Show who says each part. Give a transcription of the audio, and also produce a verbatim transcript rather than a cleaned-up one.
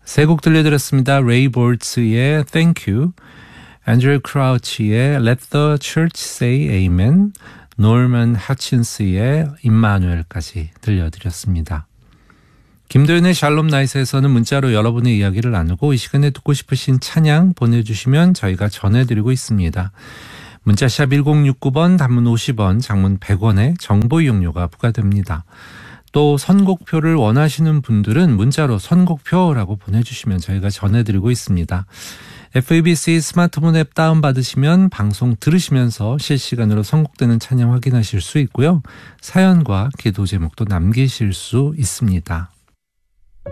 Speaker 1: 세 곡 들려드렸습니다. 레이 볼츠의 Thank You, 앤드류 크라우치의 Let the Church Say Amen, 노먼 하친스의 임마누엘까지 들려드렸습니다. 김도윤의 샬롬 나이스에서는 문자로 여러분의 이야기를 나누고 이 시간에 듣고 싶으신 찬양 보내주시면 저희가 전해드리고 있습니다. 문자샵 일공육구 번, 단문 오십 원, 장문 백 원의 정보 이용료가 부과됩니다. 또 선곡표를 원하시는 분들은 문자로 선곡표라고 보내주시면 저희가 전해드리고 있습니다. 에프이비씨 스마트폰 앱 다운받으시면 방송 들으시면서 실시간으로 선곡되는 찬양 확인하실 수 있고요. 사연과 기도 제목도 남기실 수 있습니다.